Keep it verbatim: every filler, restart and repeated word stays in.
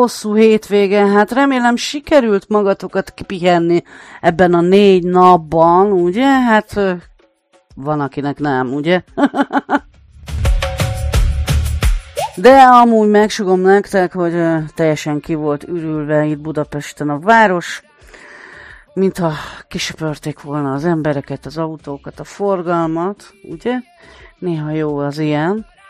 Hosszú hétvége, hát remélem sikerült magatokat kipihenni ebben a négy napban, ugye? Hát van, akinek nem, ugye? De amúgy megsugom nektek, hogy teljesen ki volt ürülve itt Budapesten a város, mintha kisöpörték volna az embereket, az autókat, a forgalmat, ugye? Néha jó az ilyen.